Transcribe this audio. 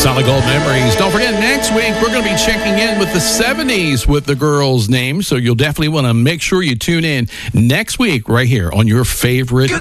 Solid Gold Memories. Don't forget, next week we're going to be checking in with the 70s with the girls' names, so you'll definitely want to make sure you tune in next week right here on your favorite